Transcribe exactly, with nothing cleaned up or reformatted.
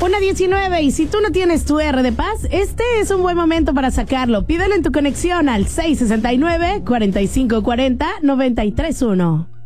Una diecinueve, y si tú no tienes tu R de paz, este es un buen momento para sacarlo. Pídelo en tu conexión al seis sesenta y nueve, cuarenta y cinco cuarenta, noventa y tres uno.